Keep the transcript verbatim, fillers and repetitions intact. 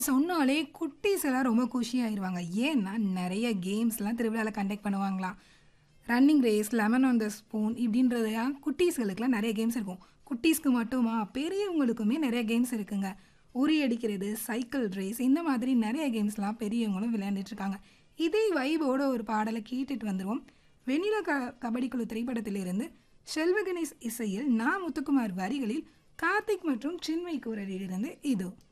சொன்னாலே குட்டீஸ் எல்லாம் ரொம்ப குஷியாயிருவாங்க. ஏன்னா, நெறைய கேம்ஸ்லாம் திருவிழால கண்டக்ட் பண்ணுவாங்களாம். Running race, lemon on the spoon இப்படின்றதெல்லாம் குட்டீஸ்களுக்குலாம் நெறைய கேம்ஸ் இருக்கும். குட்டீஸ்க்கு மட்டுமா, பெரியவங்களுக்குமே நெறைய கேம்ஸ் இருக்குங்க. உரி அடிக்கிறது, சைக்கிள் ரேஸ் இந்த மாதிரி நெறைய கேம்ஸ்லாம் பெரியவங்களும் விளையாண்டுட்டு இருக்காங்க. இதே வைபோட ஒரு பாடல கேட்டுட்டு வந்துருவோம். வெண்ணிலா க கபடி குழு திரைப்படத்திலிருந்து செல்வ கணேஷ் இசையில் நா. முத்துக்குமார் வரிகளில் கார்த்திக் மற்றும் சின்மயி குரலிலிருந்து இதோ.